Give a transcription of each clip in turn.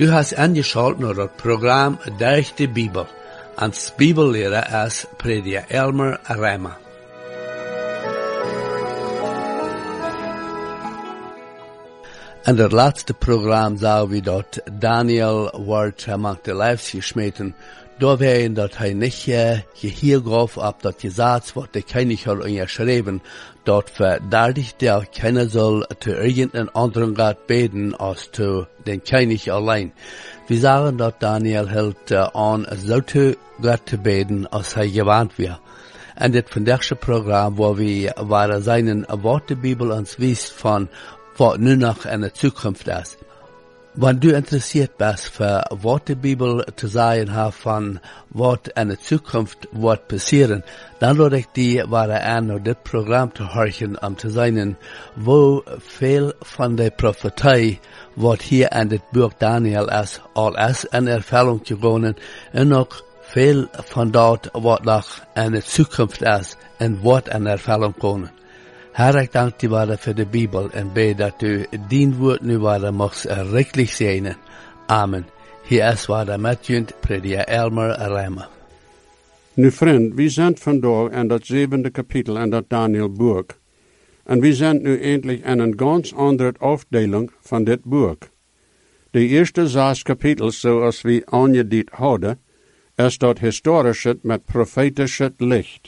Du hast angeschaut naar het programma Durch de Bibel. Als Bibellehrer is prediker Elmer Reimer. In het laatste programma zagen we dat Daniel wordt maakt de lijfs gesmeten, doorwegen dat hij niet gehiel gaf op dat gezegd wordt de koning had geschreven, dat verdadig der keiner soll te irgendein anderen Gott beten als te den koning allein. We zagen dat Daniel hield aan zulke Gott te beten als hij gewand was. En dit vandaagse programma waar zijn woord de Bibel ons wijst van wat nu nog in de toekomst is. Wanneer du interessiert bent voor wat de Bibel te zeggen heeft van wat in de toekomst wordt passeren, dan laat ik die aan naar dit programma te horen om te zijn wo veel van de profetie wat hier in dit boek Daniel is, al is in ervaring gegaan en ook veel van dat wat nog in de toekomst is en wat in ervaring komen. Herr, ik dank die waarde voor de Bibel en bid dat u dien woord nu waarde mocht rijkelijk zijn. Amen. Hier is waarde met u, prediker Elmer Reimer. Nu vriend, we zijn vandaag in dat 7e kapitel in dat Daniel-boek. En we zijn nu eindelijk in een ganz andere afdeling van dit boek. De eerste 6 kapitels, zoals we aangediend hadden, is dat historische met profetische licht.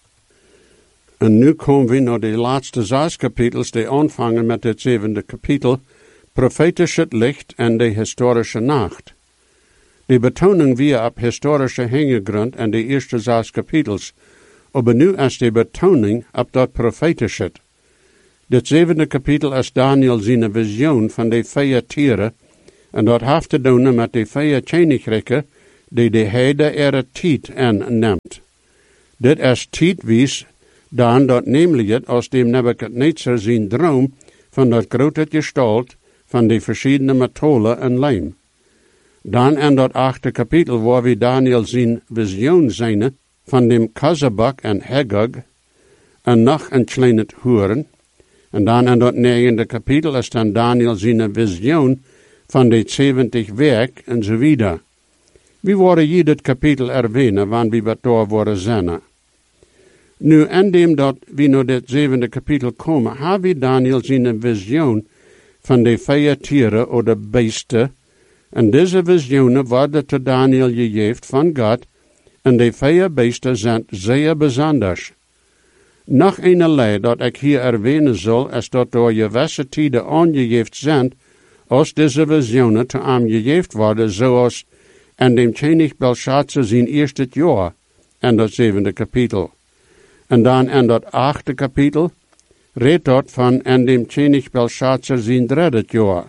En nu komen we naar de laatste 6 kapitels, die aanvangen met het 7e kapitel, profetische licht en de historische nacht. Die betoning weer op historische hintergrond in de eerste 6 kapitels, maar nu is de betoning op dat profetische. Dit 7e kapitel is Daniel zijn visioen van de 4 tieren, en dat heeft te doen met de 4 koninkrijken die de heide ere tijd neemt. Dit is tijdwijs dan dat namelijk het als dem Nebuchadnezzar zijn droom van dat grote gestalt van de verschillende metalen en lijm. Dan in dat 8e kapitel waar we Daniel zijn visioen zijn van dem Kazabak en Hagag en nog een kleine horen. En dan in dat 9e kapitel is dan Daniel zijn visioen van de 70 werk en zo wieder. We worden hier dit kapitel erwähnen, wanneer we wat daar worden zijn. Nu, indem dat we naar dit 7e kapitel komen, hebben we Daniel zijn visioen van de 4 tieren of de beesten. En deze visioenen worden te Daniel gegeven van God, en de 4 beesten zijn zeer bijzonder. Nog een lei dat ik hier erwähnen zal, is dat door gewisse tijden aangegeven zijn, als deze visioenen te aangegeven worden, zoals in dem koning Belshazzar zijn eerste jaar, in dat 7e kapitel. En dan in dat 8e kapitel redt dat van in dem koning Belshazzar zijn 3e jaar.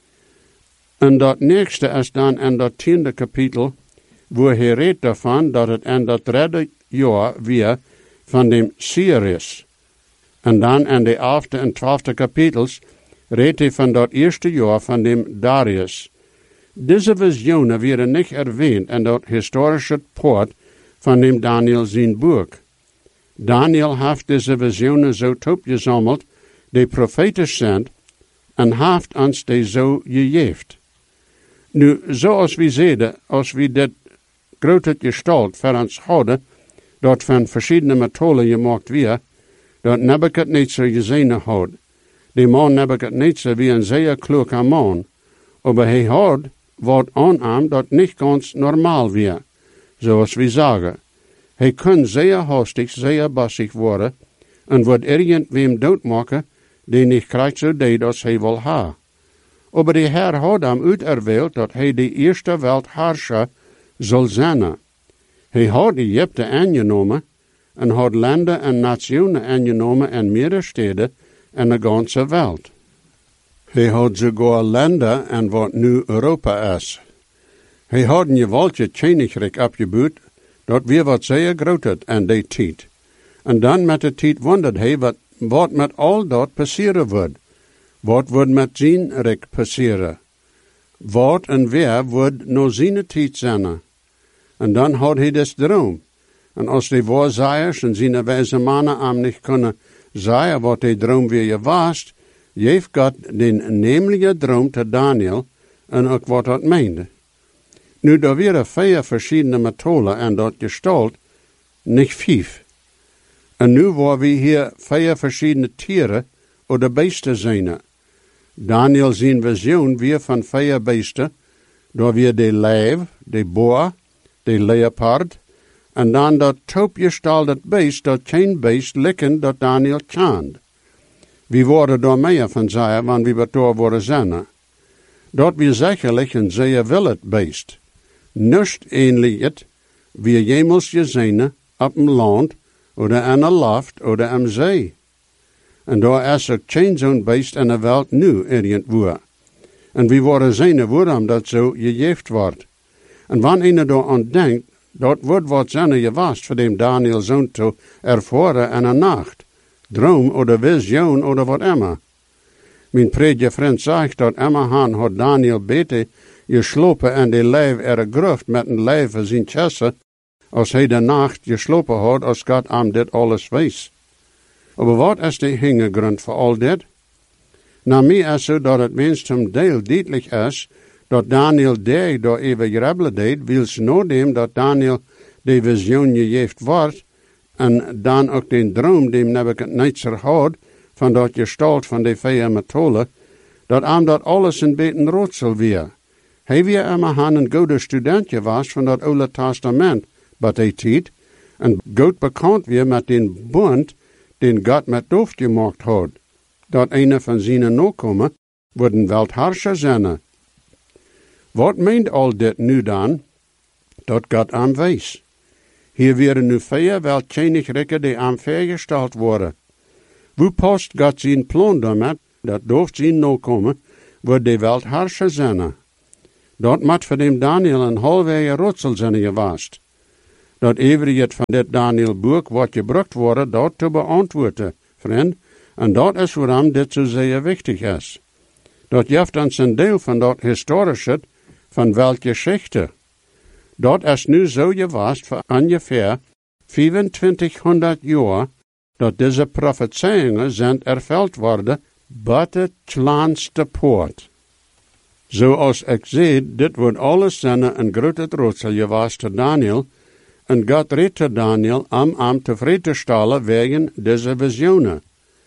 En dat nächste is dan in dat 10e kapitel, waar hij redt daarvan dat het in dat 3e jaar weer van dem Cyrus. En dan in de 11e en 12e kapitels redt hij van dat eerste jaar van dem Darius. Deze visioenen werden niet erwähnt in dat historische poort van dem Daniel zijn boek. Daniel heeft deze visioenen zo opgezameld, die profetisch zijn, en heeft ons die zo gegeven. Nu, zoals we zeiden, als we dit grote gestalt voor ons hadden, dat van verschillende metalen gemaakt werd, dat Nebuchadnezzar gezien had. Die man Nebuchadnezzar wie een zeer kloke man, maar hij had wat aan hem dat niet ganz normaal was, zoals we zeggen. Hij kon zeer hastig, zeer bassig worden, en wordt irgendwem doodmaken, die niet krijgt zo deed als hij wil ha. Maar de Heer had hem uiterweeld dat hij de eerste weltherrscher zal zijn. Hij had Egypte aangenomen, en had landen en nationen aangenomen in meerdere steden in de ganse wereld. Hij had sogar landen in wat nu Europa is. Hij had een geweldige koninkrijk opgebouwd, dat weer wat zeer groot had in die tijd. En dan met de tijd wonderde hij wat met al dat passeren wordt. Wat wordt met zijn rijk passeren? Wat en wer wordt naar zijn tijd zijn? En dan had hij des droom. En als die waarzegers en zijn wijze mannen hem niet kunnen zeggen wat die droom weer was, geeft God den nemelijke droom te Daniel, en ook wat dat meende. Nu, daar waren 4 verschillende methoden en dat gestalt, niet 5. En nu waar we hier 4 verschillende tieren oder beesten zijn. Daniel zijn visioen weer van 4 beesten, daar weer de leeuw, de boa, de leopard, en dan dat toopgestaltet beest, dat geen beest likken dat Daniel kent. We worden daar meer van zeggen, wanneer we daar worden zijn. Dat we zekerlijk een zeer wild beest. Nust ähnlich het, wie jemals gezien op een land, oder aan een loft, oder am zee. En daar is ook geen zo'n beest in de wereld nu irgendwo. En we worden zien waarom dat zo gegeven wordt. En wanneer je daar aan denkt, dat wordt wat zijn geweest voor dem Daniel zoon te ervaren in een nacht. Droom oder vision oder wat immer. Mijn prediger vriend zegt dat Emmahan had Daniel beter geslopen en de leeuw gruft met een leeuw voor zijn chessen, als hij de nacht geslopen had, als God hem dit alles wees. Maar wat is de hintergrond voor al dit? Na mij is zo dat het minstens deel duidelijk is, dat Daniel door even grabbelen deed, wils nadem dat Daniel de visioen gegeven wordt, en dan ook de droom die Nebuchadnezzar had, van dat gestalt van de 4 methoden, dat hem dat alles een beetje raadsel weer. Hij weer immer een goede studentje was van dat Oude Testament, bij die tijd, en goed bekend weer met den bund, den God met Doof gemaakt had, dat een van zijn nakomen worden weltherrscher zijn. Wat meent al dit nu dan? Dat God aan wees. Hier werden nu 4 weltschenigrikken die aan vergesteld worden. Hoe past God zijn plan daarmee, dat Doof zijn nakomen, wordt de weltherrscher zijn? Dat moet voor dem Daniel een halve raadsel zijn geweest. Dat het van dit Daniel-boek wordt gebruikt worden, dat te beantwoorden, vriend. En dat is waarom dit zo zeer wichtig is. Dat geeft ons een deel van dat historische, van welke geschichte. Dat is nu zo geweest voor ongeveer 2500 jaar, dat deze profetieën zijn ervuld worden, buiten het kleinste poort. Zoals ik zei, dit wordt alles zijn een grote raadsel geweest te Daniel, en God redde Daniel om tevreden te stellen wegen deze visioenen.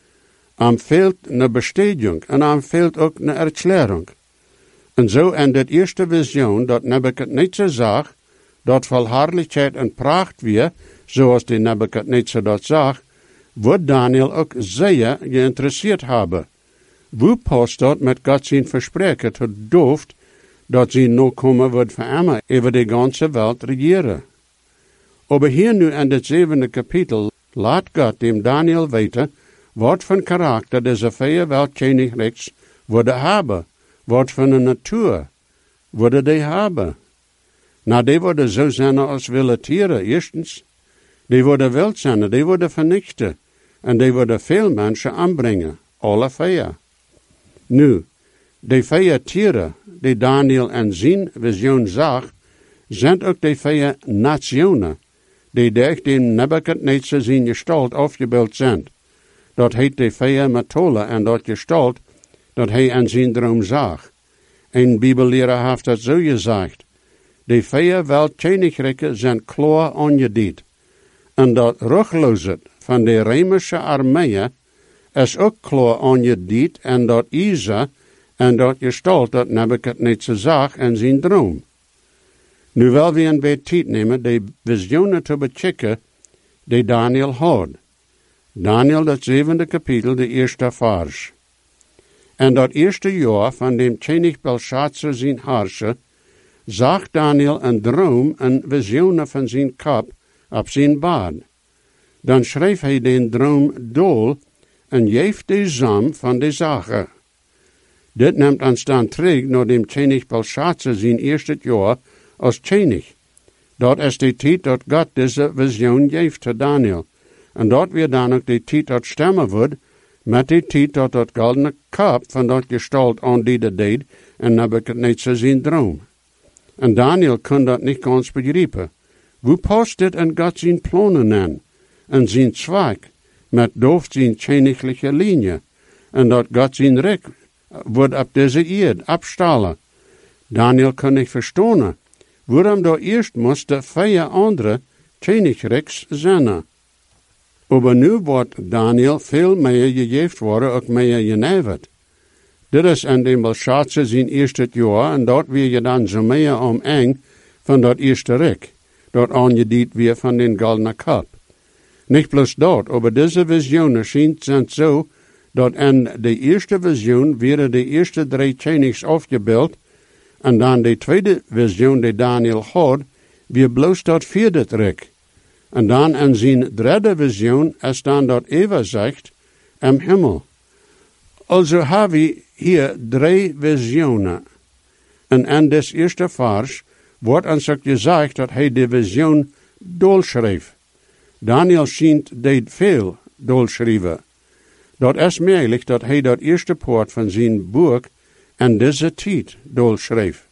Fehlt een bestätigung en fehlt ook een erklärung. En zo in dit eerste visioen dat Nebuchadnezzar zag, dat vol herrlichheid en pracht weer, zoals de Nebuchadnezzar dat zag, wordt Daniel ook zeer geïnteresseerd hebben. Hoe past dat met God zijn verspreken tot Doof, dat zijn nakomen wordt voor immer over de ganze wereld regeren? Aber hier nu in het 7e kapitel laat God dem Daniel weten wat voor karakter deze 4 weltschenigriks worden hebben, wat voor een natuur worden die hebben. Nou, die worden zo zijn als wilde tieren, eerstens. Die worden wild zijn, die worden vernichten. En die worden veel mensen aanbrengen, alle 4. Nu, die 4 tieren die Daniel in zijn visioen zag, zijn ook die 4 nationen, die durch den Nebuchadnezzar zijn gestalt afgebeeld zijn. Dat heet de 4 methoden en dat gestalt, dat hij in zijn droom zag. Een bibelleraar heeft dat zo gezegd. De 4 weltschenigrikken zijn klaar aangediend. En dat rugloze van de Römische armee is ook klaar aangediend en dat Isa en dat gestalt dat Nebuchadnezzar zag in zijn droom. Nu wil we een beetje tijd nemen de visioenen te bechecken die Daniel had. Daniel, dat 7e kapitel, de eerste vers. En dat eerste jaar van dem König Belshazzar zijn harsje, zag Daniel een droom en visioenen van zijn kop op zijn bad. Dan schreef hij den droom dol en geeft de zam van de zaken. Dit neemt ons dan terug naar dem König Belshazzar zijn eerste jaar als König. Dat is de tijd dat God deze visioen geeft te Daniel. En dat weer dan ook de tijd dat stemmen wordt, met de tijd dat dat goldene kop van dat gestalt aandienen deed en Nebuchadnezzar zijn droom. En Daniel kon dat niet ganz begrijpen. Hoe past dit in God zijn plannen aan? En zijn zwak, met Doof zijn königliche linie. En dat God zijn rek wordt op deze eerd afstalen. Daniel kon nicht verstehen, waarom da eerst moesten 4 andere Königreichs zijn. Aber nu wordt Daniel veel meer gegeven worden, ook meer geneverd. Dit is in dem Belshazzar zijn eerste jaar, en dat weer je dan zo meer eng van dat eerste rijk, dat aangediend weer van den goldenen kap. Niet bloos dat, aber deze visionen zijn zo, dat in de eerste visioen werden de eerste 3 Königs afgebeeld, en dan de tweede visioen die Daniel had, weer bloos dat 4e rijk. En dan in zijn 3e visioen is dan dat evenzicht im Himmel. Also hebben we hier 3 visionen. En in des eerste vers wordt ons ook gezegd dat hij de visioen doorschreef. Daniel schijnt deed veel doorschrijven. Dat is mogelijk dat hij dat eerste poort van zijn boek in deze tijd doorschreef.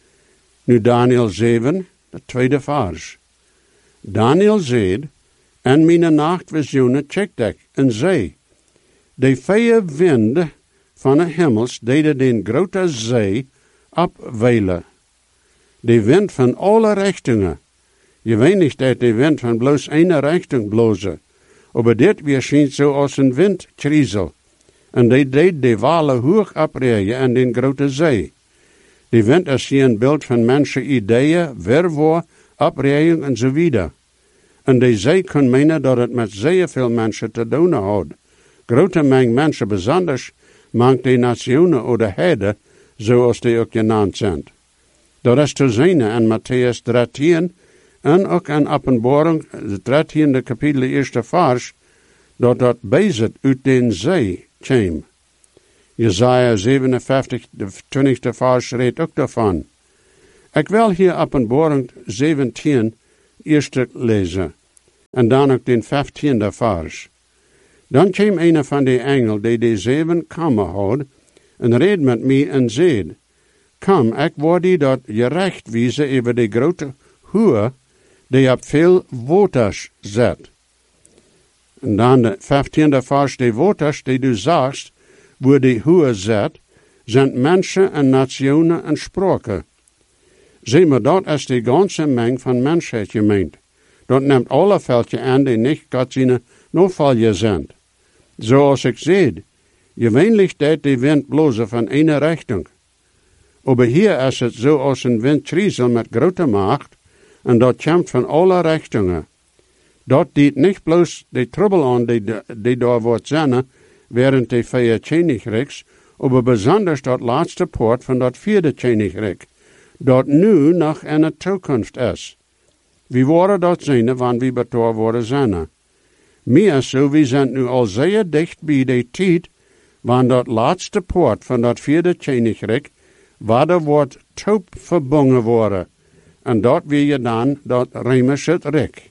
Nu Daniel 7, de 2e vers. Daniel zei, en mijn nachtvisioenen checkte ik en zei, de 4 winden van de hemels deden den grote zee opweilen. De wind van alle richtingen. Je weet niet dat de wind van bloos één richting blozen. Maar dit weer schijnt zo als een windkriezel. En die deed de walen hoog oprijden in den grote zee. De wind is hier een beeld van mensen ideeën, verwoord, oprijden en zo verder. En de zee kan menen dat het met zeer veel mensen te doen had. Grote meng mensen besonders mangt de nationen of de herden, zoals die ook genaamd zijn. Dat is te zien in Matthäus 13 en ook in Openbaring, het 13e kapitel, 1e vers, dat bezet uit den zee kwam. Jesaja 57, de 20e vers, redt ook daarvan. Ik wil hier Openbaring 17 eerst lezen, en dan ook den 15e vers. Dan kwam een van de engelen die de 7 kammen had, en reed met mij en zei, kom, ik word die dat gerecht wijzen over de grote hoer, die op veel waters zet. En dan de 15e vers, de waters die du zagst, waar die hoer zet, zijn mensen en nationen en spraken. Zie maar, dat is de ganze meng van mensheid gemeend. Dat neemt alle veldje aan die niet God zijn noodvalje zijn. Zoals ik zei, gewöhnlich deed de wind blozen van ene richting. Aber hier is het zo als een windkriezel met grote macht, en dat komt van alle richtingen. Dat dient niet bloos de trouble aan die daar wordt zijn, während de 4 Königreichs, aber besonders dat laatste poort van dat 4e Königreich, dat nu nog in de toekomst is. Wie worden dat zijn, wanneer we betoor worden zijn. Meer zo, we zijn nu al zeer dicht bij de tijd, wanneer dat laatste poort van dat 4e Königreich, waar er wordt top verbonden worden. En dat wil je dan dat Römische Rijk.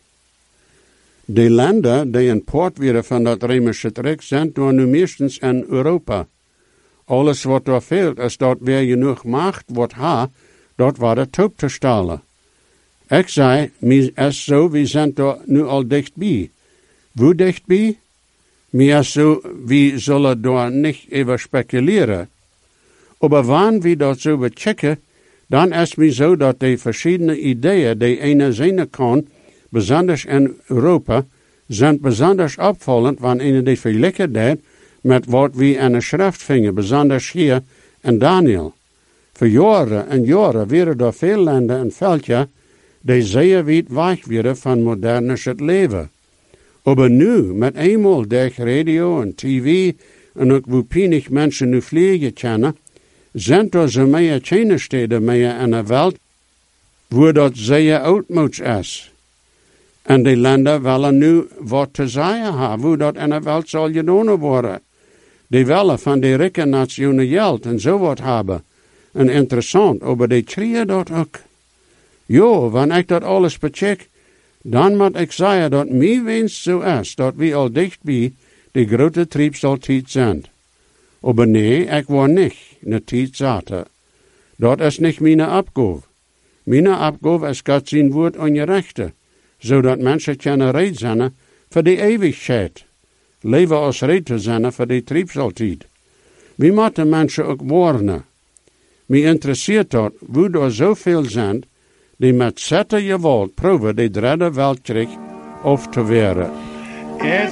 De landen die een poort worden van dat Römische Rijk zijn door nu meestens in Europa. Alles wat er veelt is dat weer genoeg macht wordt dat waar de top te stalen. Ik zei, is zo, we zijn er nu al dichtbij. Hoe dichtbij? Meer zo, we zullen daar niet over speculeren. Maar wanneer we dat zo bechecken, dan is het zo dat de verschillende ideeën die ene zijn kan, besonders in Europa, zijn besonders opvallend wanneer die vergelijken deed met wat we in de schrift vingen, besonders hier in Daniel. Voor jaren en jaren werden er veel landen en veldjes die zeer weit weg werden van modernes het leven. Maar nu, met eenmaal door radio en tv, en ook hoe weinig mensen nu vliegen kennen, zijn er zo meer China-steden meer in de wereld, waar dat zeer uitmoeds is. En die landen willen nu wat te zeggen hebben, hoe dat in de wereld zal gedaan worden. Die willen van de rijke nationen geld en zo wat hebben. En interessant, maar die krijgen dat ook. Jo, wanneer ik dat alles becheck, dan moet ik zeggen dat mijn wens zo is, dat we al dichtbij de grote triebstaltijd zijn. Maar nee, ik wil niet in de tijd zaten. Dat is niet mijn opgave. Mijn opgave is God zijn woord ongerechte, zodat mensen kunnen red zijn voor de eeuwigheid. Leven als red te zijn voor de triebstaltijd. We moeten mensen ook warnen. Mij interesseert dat, hoe er zoveel zijn, die met zette geweld proeven die derde Weltkrieg af te weren.